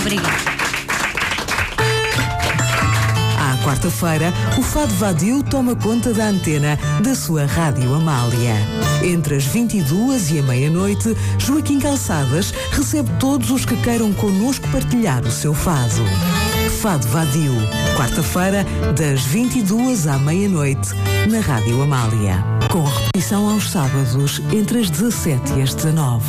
Obrigada. À quarta-feira, o Fado Vadio toma conta da antena da sua Rádio Amália. Entre as 22h e a meia-noite, Joaquim Calçadas recebe todos os que queiram connosco partilhar o seu fado. Fado Vadio, quarta-feira, das 22h à meia-noite, na Rádio Amália. Com repetição aos sábados, entre as 17 e as 19.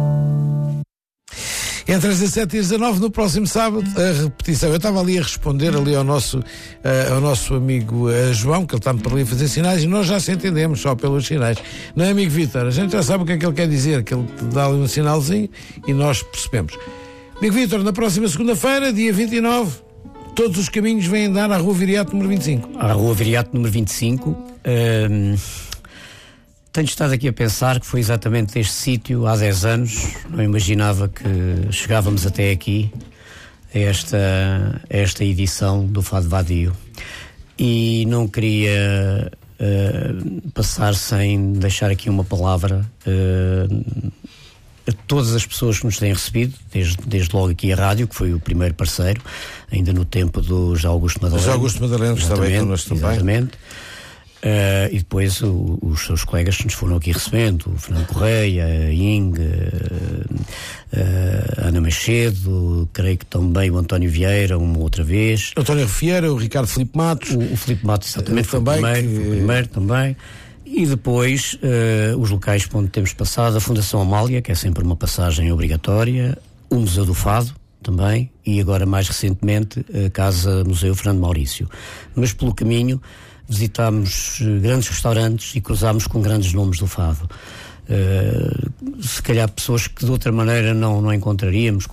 Entre as 17 e as 19, no próximo sábado, a repetição. Eu estava ali a responder ali ao nosso amigo João, que ele está-me para ali a fazer sinais, e nós já se entendemos só pelos sinais. Não é, amigo Vítor? A gente já sabe o que é que ele quer dizer, que ele dá ali um sinalzinho e nós percebemos. Amigo Vítor, na próxima segunda-feira, dia 29, todos os caminhos vêm dar à Rua Viriato número 25. À Rua Viriato número 25. Tenho estado aqui a pensar que foi exatamente este sítio há 10 anos. Não imaginava que chegávamos até aqui, a esta edição do Fado Vadio. E não queria passar sem deixar aqui uma palavra a todas as pessoas que nos têm recebido, desde logo aqui a rádio, que foi o primeiro parceiro, ainda no tempo do José Augusto Madaleno. José Augusto Madaleno, que está bem connosco também. Exatamente. E depois os seus colegas que nos foram aqui recebendo, o Fernando Correia, a Ing, a Ana Macedo, creio que também o António Vieira, uma outra vez. António Vieira, o Ricardo Filipe Matos. O Filipe Matos, exatamente, foi o primeiro também. E depois os locais por onde temos passado, a Fundação Amália, que é sempre uma passagem obrigatória, o Museu do Fado também, e agora mais recentemente a Casa Museu Fernando Maurício. Mas pelo caminho visitámos grandes restaurantes e cruzámos com grandes nomes do fado. Se calhar pessoas que de outra maneira não encontraríamos,